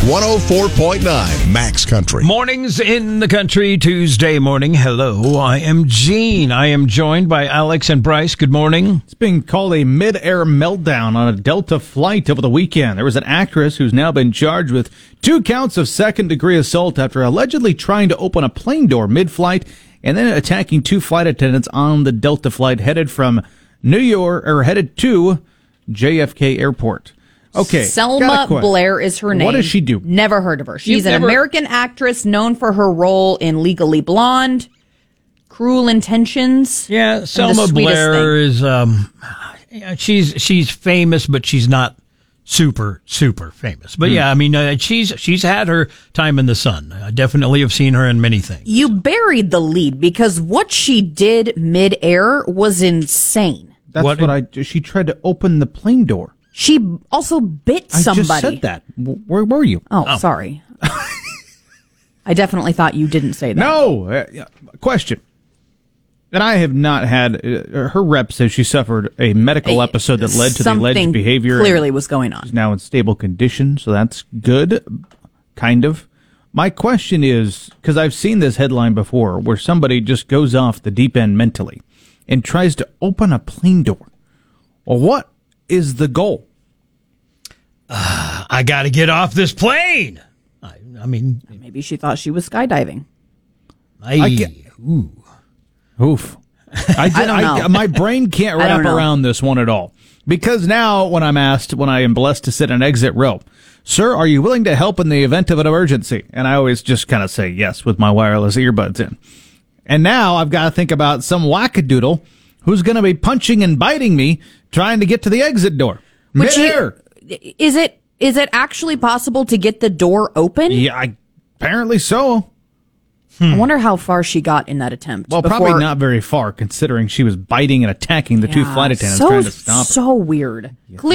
104.9 Max Country. Mornings in the country, Tuesday morning. Hello, I am Gene. I am joined by Alex and Bryce. Good morning. It's being called a mid-air meltdown on a Delta flight over the weekend. There was an actress who's now been charged with 2 counts of second-degree assault after allegedly trying to open a plane door mid-flight and then attacking 2 flight attendants on the Delta flight headed from New York, or headed to JFK Airport. Okay, Selma Blair is her name. What does she do? Never heard of her. She's an American actress known for her role in Legally Blonde, Cruel Intentions. Yeah, Selma Blair is she's famous, but she's not super famous. But yeah, I mean, she's had her time in the sun. I definitely have seen her in many things. You buried the lead because what she did mid-air was insane. She tried to open the plane door. She also bit somebody. I just said that. Where were you? Oh. Sorry. I definitely thought you didn't say that. No. Question. And I have not had, her rep says she suffered a medical episode that led to the alleged behavior. Clearly was going on. She's now in stable condition, so that's good. Kind of. My question is, because I've seen this headline before, where somebody just goes off the deep end mentally and tries to open a plane door. Well, what is the goal? I got to get off this plane. I mean, maybe she thought she was skydiving. Oof. I don't know. My brain can't wrap around this one at all. Because now, when I am blessed to sit in exit row, sir, are you willing to help in the event of an emergency? And I always just kind of say yes with my wireless earbuds in. And now I've got to think about some wackadoodle who's going to be punching and biting me trying to get to the exit door. Midair. Is it actually possible to get the door open? Yeah, apparently so. I wonder how far she got in that attempt. Well, probably not very far, considering she was biting and attacking the 2 flight attendants trying to stop it. So weird. Yeah.